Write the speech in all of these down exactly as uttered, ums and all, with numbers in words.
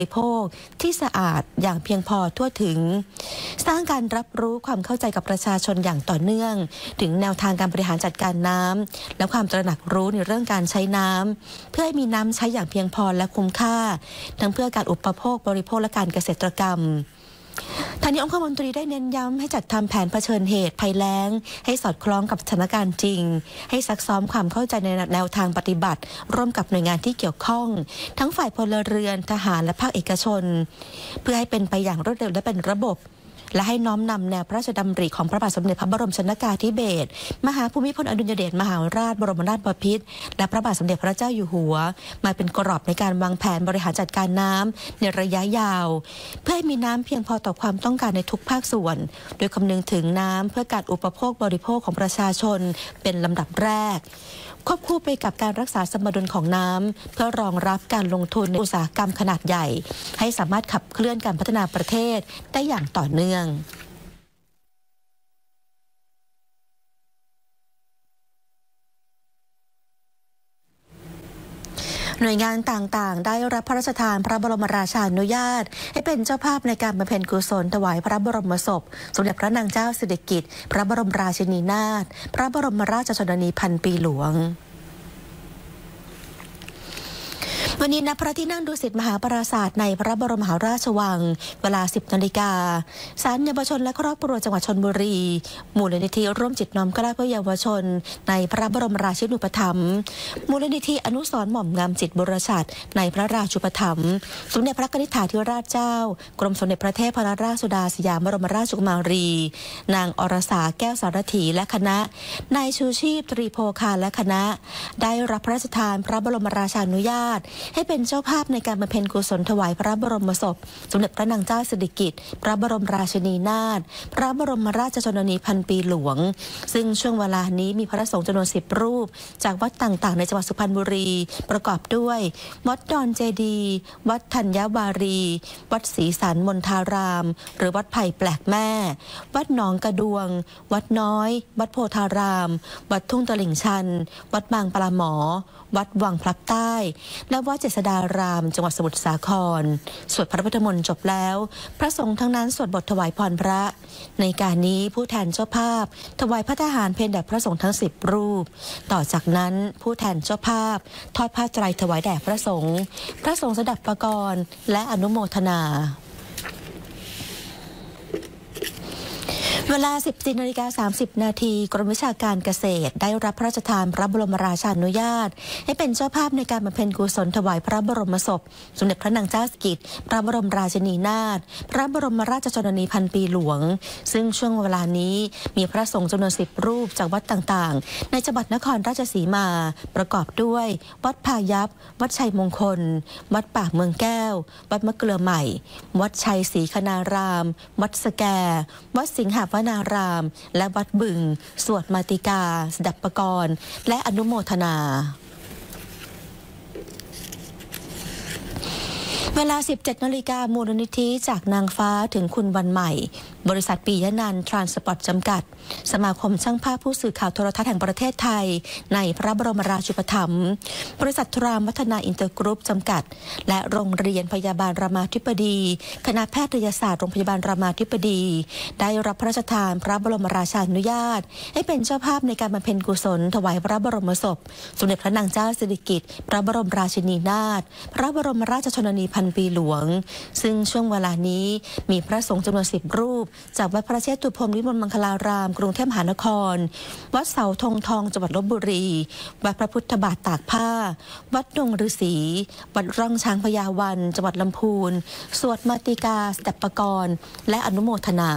บริโภคที่สะอาดอย่างเพียงพอทั่วถึงสร้างการรับรู้ความเข้าใจกับประชาชนอย่างต่อเนื่องถึงแนวทางการบริหารจัดการน้ำและความตระหนักรู้ในเรื่องการใช้น้ำเพื่อให้มีน้ำใช้อย่างเพียงพอและคุ้มค่าทั้งเพื่อการอุปโภคบริโภคและการเกษตรกรรมทางนี้องคมนตรีได้เน้นย้ำให้จัดทำแผนเผชิญเหตุภัยแล้งให้สอดคล้องกับสถานการณ์จริงให้ซักซ้อมความเข้าใจในแนวทางปฏิบัติร่วมกับหน่วยงานที่เกี่ยวข้องทั้งฝ่ายพลเรือนทหารและภาคเอกชนเพื่อให้เป็นไปอย่างรวดเร็วและเป็นระบบและให้น้อมนำแนวพระราชดำริของพระบาทสมเด็จพระบรมชนกาธิเบศรมหาภูมิพลอดุลยเดชมหาราชบรมนาถบพิตรและพระบาทสมเด็จพระเจ้าอยู่หัวมาเป็นกรอบในการวางแผนบริหารจัดการน้ำในระยะยาวเพื่อให้มีน้ำเพียงพอต่อความต้องการในทุกภาคส่วนโดยคำนึงถึงน้ำเพื่อการอุปโภคบริโภคของประชาชนเป็นลำดับแรกควบคู่ไปกับการรักษาสมดุลของน้ำเพื่อรองรับการลงทุนในอุตสาหกรรมขนาดใหญ่ให้สามารถขับเคลื่อนการพัฒนาประเทศได้อย่างต่อเนื่องหน่วยงานต่างๆได้รับพระราชทานพระบรมราชานุญาตให้เป็นเจ้าภาพในการบำเพ็ญกุศลถวายพระบรมศพสมเด็จพระนางเจ้าสิริกิติ์พระบรมราชินีนาถพระบรมราชชนนีพันปีหลวงวันนี้ณพระที่นั่งดุสิตมหาปราสาทในพระบรมมหาราชวังเวลา สิบนาฬิกาศาลเยาวชนและครอบครัวจังหวัดชลบุรีมูลนิธิร่วมจิตน้อมเกล้าเพื่อเยาวชนในพระบรมราชินูปถัมภ์มูลนิธิอนุสรณ์หม่อมงามจิตบุรชัดในพระราชูปถัมภ์สมเด็จพระนิธิาธิราชเจ้ากรมสมเด็จพระเทพรัตนราชสุดาสยามบรมราชกุมารีนางอรสาแก้วสารถีและคณะนายชูชีพตรีโพคาและคณะได้รับพระราชทานพระบรมราชานุญาตให้เป็นเจ้าภาพในการบำเพ็ญกุศลถวายพระบรมศพสมเด็จพระนางเจ้าสิริกิติ์พระบรมราชินีนาถพระบรมราชชนนีพันปีหลวงซึ่งช่วงเวลานี้มีพระสงฆ์จำนวนสิบรูปจากวัดต่างๆในจังหวัดสุพรรณบุรีประกอบด้วยวัดดอนเจดีวัดธัญวารีวัดศรีสันมณฑารามหรือวัดไผ่แปลกแม่วัดหนองกระดวงวัดน้อยวัดโพธารามวัดทุ่งตลิ่งชันวัดบางปลาหมอวัดวังพลับใต้และวัดเจษฎารามจังหวัดสมุทรสาครสวดพระพุทธมนต์จบแล้วพระสงฆ์ทั้งนั้นสวดบทถวายพรพระในการนี้ผู้แทนเจ้าภาพถวายพระทหารเพลแด่พระสงฆ์ทั้งสิบรูปต่อจากนั้นผู้แทนเจ้าภาพทอดผ้าไตรถวายแด่พระสงฆ์พระสงฆ์สดับประกรณ์และอนุโมทนาเวลา สิบสี่นาฬิกาสามสิบนาทีกรมวิชาการเกษตรได้รับพระราชทานพระบรมราชานุญาตให้เป็นเจ้าภาพในการบำเพ็ญกุศลถวายพระบรมศพสมเด็จพระนางเจ้าสิริกิติ์พระบรมราชินีนาถพระบรมราชชนนีพันปีหลวงซึ่งช่วงเวลานี้มีพระสงฆ์จำนวนสิบรูปจากวัดต่างๆในจังหวัดนครราชสีมาประกอบด้วยวัดพายัพวัดชัยมงคลวัดปากเมืองแก้ววัดมะเกลือใหม่วัดชัยศรีคณารามวัดสแกวัดสิงหวนารามและวัดบึงสวดมาติกาสดับประกรณ์และอนุโมทนาเวลา สิบเจ็ดนาฬิกามูลนิธิจากนางฟ้าถึงคุณวันใหม่บริษัทปิยนันท์ทรานสปอร์ตจำกัดสมาคมช่างภาพผู้สื่อข่าวโทรทัศน์แห่งประเทศไทยในพระบรมราชูปถัมภ์บริษัททรามวัฒนาอินเตอร์กรุ๊ปจำกัดและโรงเรียนพยาบาลรามาธิบดีคณะแพทยศาสตร์โรงพยาบาลรามาธิบดีได้รับพระราชทานพระบรมราชานุญาตให้เป็นเจ้าภาพในการบำเพ็ญกุศลถวายพระบรมศพสมเด็จพระนางเจ้าสิริกิติ์พระบรมราชินีนาถพระบรมราชชนนีพันปีหลวงซึ่งช่วงเวลานี้มีพระสงฆ์จำนวนสิบรูปจากวัดพระเชตุพนวิมลมังคลารามกรุงเทพมหานครวัดเสาธงทองจังหวัดลพบุรีวัดพระพุทธบาทตากผ้าวัดดงฤาษีวัดร่องช้างพญาวันจังหวัดลำพูนสวดมาติกาสดับประกรณ์และอนุโมทนา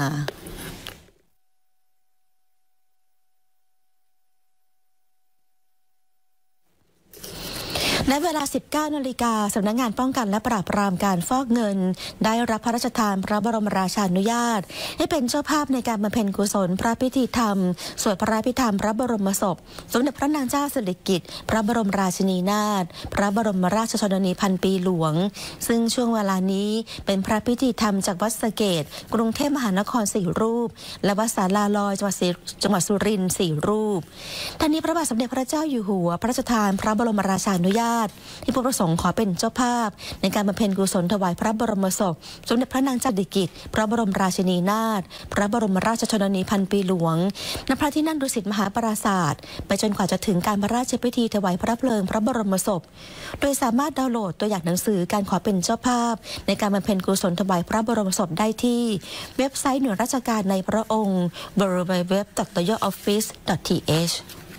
ในเวลา สิบเก้านาฬิกาสำนักงานป้องกันและปราบปรามการฟอกเงินได้รับพระราชทานพระบรมราชานุญาตให้เป็นเจ้าภาพในการบำเพ็ญกุศลพระพิธีธรรมสวดพระพิธรรมพระบรมศพสมเด็จพระนางเจ้าสิริกิติ์พระบรมราชินีนาถพระบรมราชชนนีพันปีหลวงซึ่งช่วงเวลานี้เป็นพระพิธีธรรมจากวัดสะเกษกรุงเทพมหานครสี่รูปและวัดศาลาลอยจังหวัดจังหวัดสุรินทร์สี่รูปท่านนี้พระบาทสมเด็จพระเจ้าอยู่หัวพระราชทานพระบรมราชานุญาาติที่ผู้ประสงค์ขอเป็นเจ้าภาพในการบำเพ็ญกุศลถวายพระบรมศพสมเด็จพระนางเจ้าสิริกิติ์พระบรมราชินีนาถพระบรมราชชนนีพันปีหลวงณพระที่นั่งดุสิตมหาปราศาสตร์ไปจนกว่าจะถึงการพระราชพิธีถวายพระเพลิงพระบรมศพโดยสามารถดาวน์โหลดตัวอย่างหนังสือการขอเป็นเจ้าภาพในการบำเพ็ญกุศลถวายพระบรมศพได้ที่เว็บไซต์หน่วยราชการในพระองค์ ดับเบิลยู ดับเบิลยู ดับเบิลยู ดอท รอยัล ออฟฟิศ ดอท ที เอช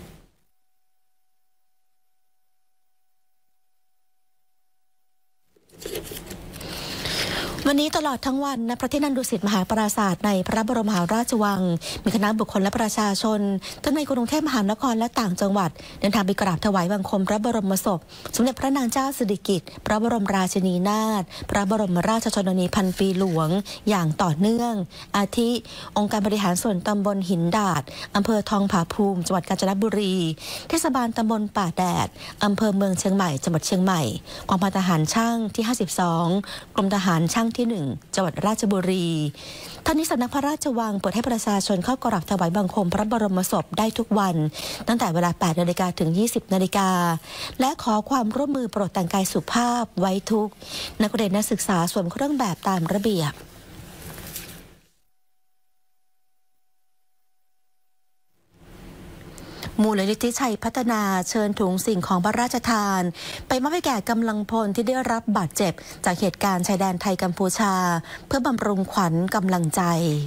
วันนี้ตลอดทั้งวันณพระที่นั่งดุสิตมหาปราศาสตร์ในพระบรมมหาราชวังมีคณะบุคคลและประชาชนทั้งในกรุงเทพมหานครและต่างจังหวัดเดินทางไปกราบถวายบังคมพระบรมศพสมเด็จพระนางเจ้าสิริกิติ์พระบรมราชินีนาถพระบรมราชชนนีพันปีหลวงอย่างต่อเนื่องอาทิองค์การบริหารส่วนตำบลหินดาดอำเภอทองผาภูมิจังหวัดกาญจนบุรีเทศบาลตำบลป่าแดดอำเภอเมืองเชียงใหม่จังหวัดเชียงใหม่กองพันทหารช่างที่ห้าสิบสองกรมทหารช่างที่หนึ่งจังหวัดราชบุรีท่านนี้สำนักพระราชวังเปิดให้ประชาชนเข้ากราบถวายบังคมพระบรมศพได้ทุกวันตั้งแต่เวลา แปดนาฬิกา ถึง ยี่สิบนาฬิกาและขอความร่วมมือโปรดแต่งกายสุภาพไว้ทุกนักเรียนนักศึกษาสวมเครื่องแบบตามระเบียบมูลนิธิชัยพัฒนาเชิญถุงสิ่งของพระราชทานไปมอบให้แก่กำลังพลที่ได้รับบาดเจ็บจากเหตุการณ์ชายแดนไทยกัมพูชาเพื่อบำรุงขวัญกำลังใจ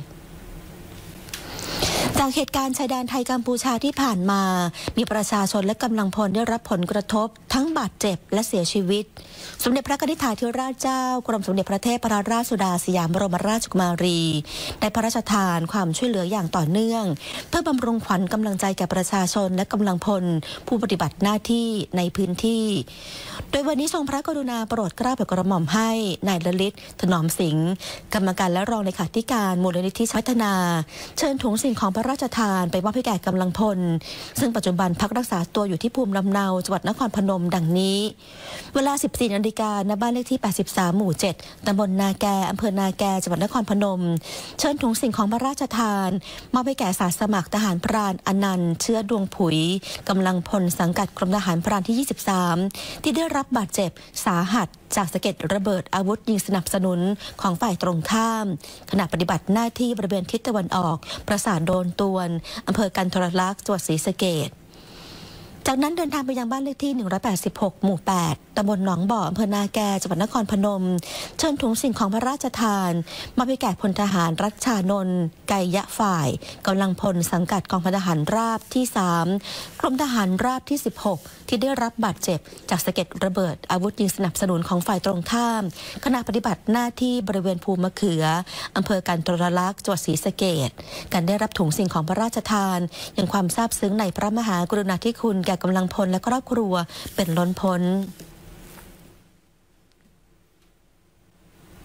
จากเหตุการณ์ชายแดนไทยกัมพูชาที่ผ่านมามีประชาชนและกำลังพลได้รับผลกระทบทั้งบาดเจ็บและเสียชีวิตสมเด็จพระนิธิถาธิราชเจ้ากรมสมเด็จพระเทพรัตนราชสุดาสยามบรมราชกุมารีได้พระราชทานความช่วยเหลืออย่างต่อเนื่องเพื่อบำรุงขวัญกำลังใจแก่ประชาชนและกำลังพลผู้ปฏิบัติหน้าที่ในพื้นที่โดยวันนี้ทรงพระกรุณาโปรดเกล้าโปรดกระหม่อมให้นายลลิตถนอมสิงห์กรรมการและรองเลขาธิการมูลนิธิพัฒนาเชิญถุงสิ่งของพระราชทานไปมอบให้แก่กำลังพลซึ่งปัจจุบันพักรักษาตัวอยู่ที่ภูมิลำเนาจังหวัดนครพนมดังนี้เวลา สิบสี่นาฬิกา ณ บ้านเลขที่ แปดสิบสาม หมู่ เจ็ด ตำบลนาแกอำเภอนาแกจังหวัดนครพนมเชิญถุงสิ่งของพระราชทานมอบให้แก่อาสาสมัครทหารพรานอนันต์เชื้อดวงผุยกำลังพลสังกัดกรมทหารพรานที่ ยี่สิบสาม ที่ได้รับบาดเจ็บสาหัสจากสะเก็ดระเบิดอาวุธยิงสนับสนุนของฝ่ายตรงข้ามขณะปฏิบัติหน้าที่บริเวณทิศตะวันออกปราสาทโดนตวนอำเภอกันทรลักษณ์จังหวัดศรีสะเกษจากนั้นเดินทางไปยังบ้านเลขที่หนึ่งร้อยแปดสิบหกหมู่แปดตำบลหนองบ่ออำเภอนาแกจังหวัดนครพนมเชิญถุงสิ่งของพระราชทานมาให้แก่พลทหารรัชชานนท์ไกยะฝ่ายกำลังพลสังกัดกองพันทหารราบที่สามกรมทหารราบที่สิบหกที่ได้รับบาดเจ็บจากสะเก็ดระเบิดอาวุธยิงสนับสนุนของฝ่ายตรงข้ามขณะปฏิบัติหน้าที่บริเวณภูมะเขืออำเภอกันทรลักษณ์จังหวัดศรีสะเกษการได้รับถุงสิ่งของพระราชทานยังความซาบซึ้งในพระมหากรุณาธิคุณแก่กำลังพลและครอบครัวเป็นล้นพ้น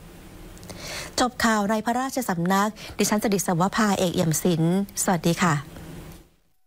จบข่าวในพระราชสำนักดิฉันจดิษฐ์ สวภา เอกเอี่ยมศิลป์สวัสดีค่ะ